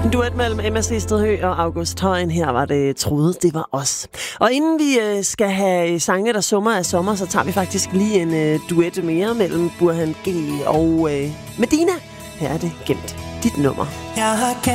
En duet mellem Emma Stedhøj og August Højen. Her var det Troede, det var os. Og inden vi skal have sange, der summer af sommer, så tager vi faktisk lige en duet mere mellem Burhan G og Medina. Her er det Gemt dit nummer. Jeg har